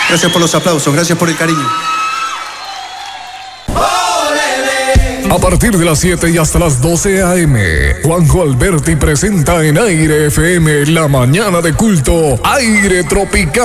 Gracias por los aplausos, gracias por el cariño. A partir de las 7 y hasta las 12 a.m., Juanjo Alberti presenta en Aire FM la mañana de culto Aire Tropical.